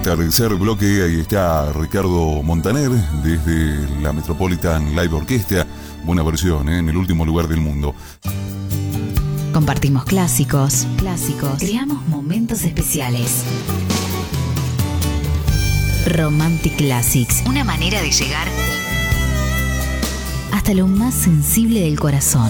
Tercer bloque, ahí está Ricardo Montaner desde la Metropolitan Live Orchestra. Buena versión, en el último lugar del mundo. Compartimos clásicos. Creamos momentos especiales. Romantic Classics. Una manera de llegar hasta lo más sensible del corazón.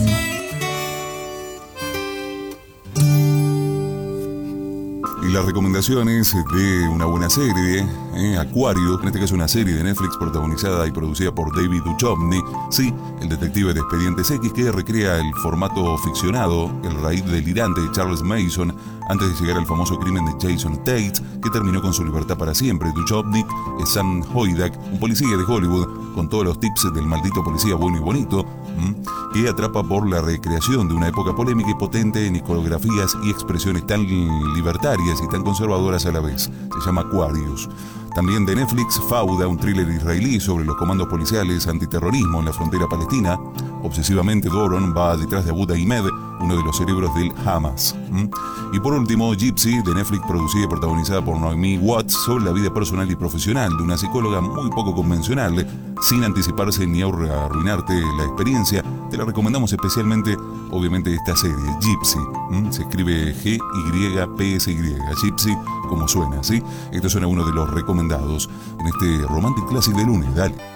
Y las recomendaciones de una buena serie, Acuario, en este caso una serie de Netflix protagonizada y producida por David Duchovny, sí, el detective de Expedientes X que recrea el formato ficcionado, el raíz delirante de Charles Mason antes de llegar al famoso crimen de Jason Tate, que terminó con su libertad para siempre. Duchovny es Sam Hoydak, un policía de Hollywood con todos los tips del maldito policía bueno y bonito, que atrapa por la recreación de una época polémica y potente en iconografías y expresiones tan libertarias y tan conservadoras a la vez. Se llama Aquarius. También de Netflix, Fauda, un thriller israelí sobre los comandos policiales antiterrorismo en la frontera palestina. Obsesivamente, Doron va detrás de Abu Ahmed, uno de los cerebros del Hamas. Y por último, Gypsy, de Netflix, producida y protagonizada por Naomi Watts, sobre la vida personal y profesional de una psicóloga muy poco convencional. Sin anticiparse ni arruinarte la experiencia, te la recomendamos especialmente, obviamente, esta serie, Gypsy. Se escribe G-Y-P-S-Y, Gypsy, como suena, ¿sí? Estos son algunos de los recomendados en este Romantic Classic de lunes. Dale.